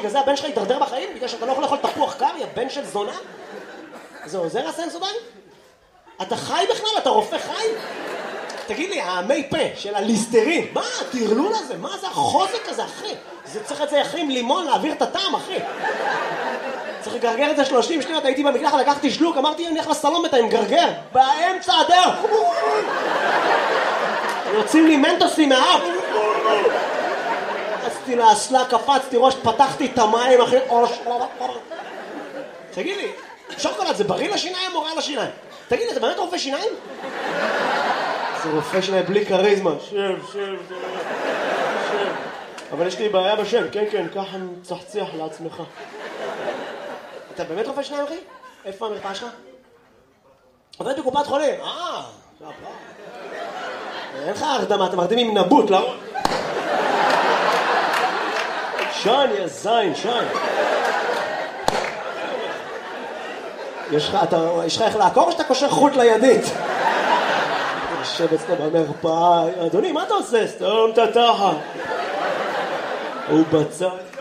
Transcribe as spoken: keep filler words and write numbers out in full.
בגלל זה הבן שלך יתדרדר בחיים? בגלל שאתה לא יכול לאכול תפוח קר, יא בן של זונה? זה עוזר הסנסודיים? אתה חי בכלל? אתה רופא חי? תגיד לי, המי פה של הליסטרין, מה הטרלול הזה? מה זה החוזק הזה, אחי? זה צריך את זה יחרים לימון להעביר את הטעם, אחי. צריך לגרגר את זה שלושים שניות, הייתי במקלחת, לקחתי שלוק, אמרתי, אני הולך לסלון בתה עם גרגר, באמצע הדרך. יוצאים לי מנטוסים מהאף. רצתי לאסלה, קפצתי ראש, פתחתי את המים, אחי. תגיד לי, שוקולד זה בריא לשיניים או רע לשיניים? תגיד לי, אתה באמת רופא שיניים? זה רופא שיניים בלי קריזמה. שב, שב, שב, שב. אבל יש לי בעיה בשם, כן, כן, ככה מצחצח לעצמך. אתה באמת רופא שיניים, אחי? איפה המרפאה שלך? עובד בקופת חולים. אה, אין לך הרדמה, אתה מרדים עם נבוט, לא? שן, יא זין, שן. יש לך, אתה, יש לך איך לעקור או שאתה קושר חוט לידית? יושב אצלו במרפאה, אדוני, מה אתה עושה? סתום את התחת. הוא בצד.